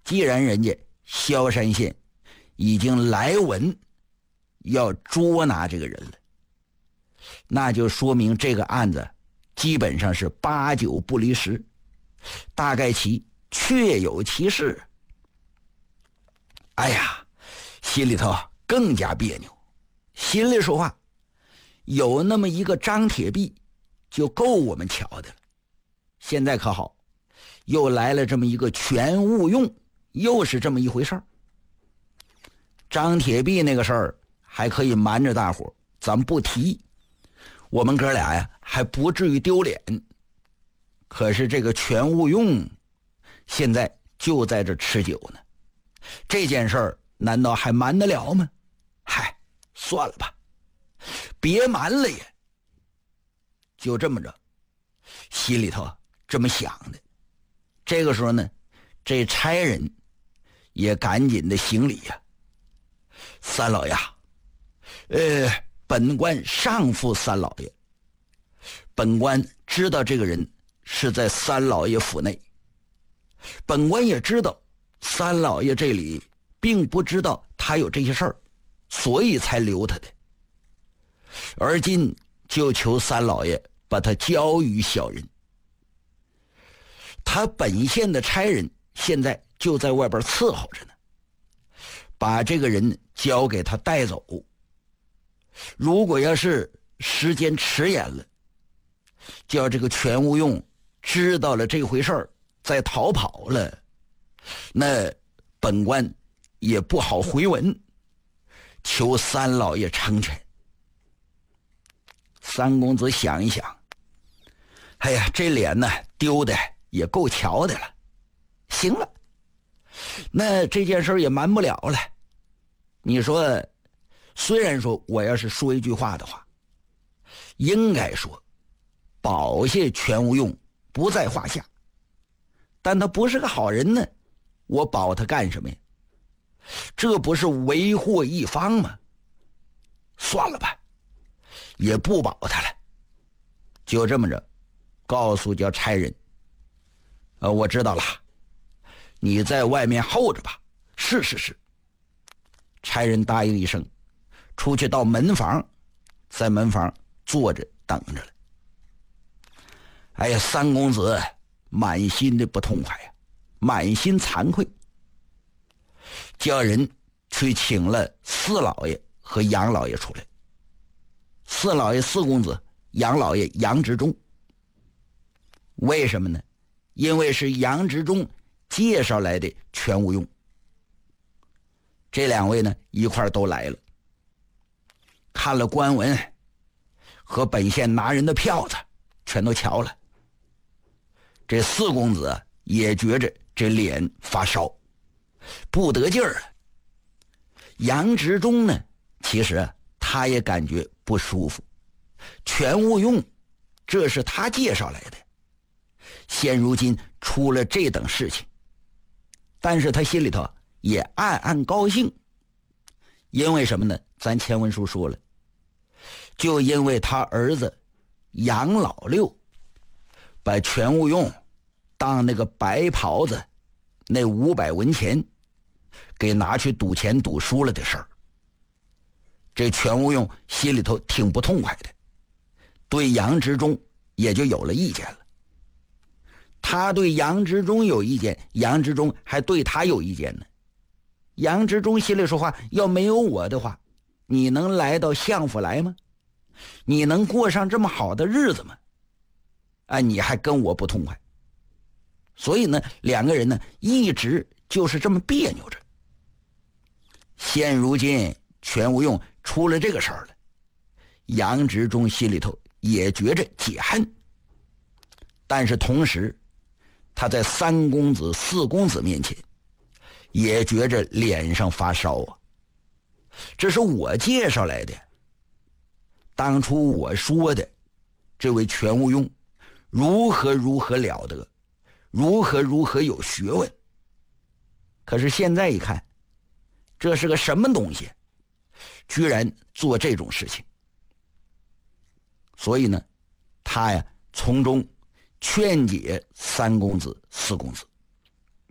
既然人家萧山县已经来文要捉拿这个人了，那就说明这个案子基本上是8九不离10，大概其确有其事。哎呀，心里头更加别扭，心里说话，有那么一个张铁臂就够我们瞧的了，现在可好，又来了这么一个全误用，又是这么一回事儿。张铁臂那个事儿还可以瞒着大伙，咱们不提，我们哥俩呀还不至于丢脸。可是这个全误用现在就在这吃酒呢，这件事儿难道还瞒得了吗？嗨，算了吧，别瞒了也。就这么着，心里头这么想的。这个时候呢，这差人也赶紧的行礼呀。三老爷，本官上负三老爷，本官知道这个人是在三老爷府内，本官也知道三老爷这里并不知道他有这些事儿，所以才留他的。而今就求三老爷把他交于小人。他本县的差人现在就在外边伺候着呢，把这个人交给他带走。如果要是时间迟延了，叫这个全无用知道了这回事儿再逃跑了，那本官也不好回文，求三老爷成全。三公子想一想，哎呀，这脸呢丢的也够瞧的了。行了，那这件事也瞒不了了。你说，虽然说我要是说一句话的话，应该说保下全无用不在话下，但他不是个好人呢，我保他干什么呀？这不是为祸一方吗？算了吧，也不保他了。就这么着，告诉叫差人，我知道了，你在外面候着吧。是。差人答应一声，出去到门房，在门房坐着等着了。哎呀，三公子满心的不痛快呀，满心惭愧，叫人去请了四老爷和杨老爷出来。四老爷四公子，杨老爷杨执中。为什么呢？因为是杨执中介绍来的全无用。这两位呢一块都来了，看了官文和本县拿人的票子全都瞧了。这四公子也觉着这脸发烧，不得劲儿了。杨执中呢，其实他也感觉不舒服，全无用这是他介绍来的，现如今出了这等事情，但是他心里头也暗暗高兴。因为什么呢？咱前文书说了，就因为他儿子杨老六把全无用当那个白袍子那500文钱给拿去赌钱赌输了的事儿，这全无用心里头挺不痛快的，对杨执中也就有了意见了。他对杨执中有意见，杨执中还对他有意见呢。杨执中心里说话，要没有我的话，你能来到相府来吗？你能过上这么好的日子吗？你还跟我不痛快。所以呢，两个人呢一直就是这么别扭着。现如今全无用出了这个事儿了，杨执中心里头也觉着解恨，但是同时他在三公子四公子面前也觉着脸上发烧啊。这是我介绍来的，当初我说的这位全无用如何了得，如何有学问，可是现在一看，这是个什么东西，居然做这种事情。所以呢，他呀从中劝解三公子四公子。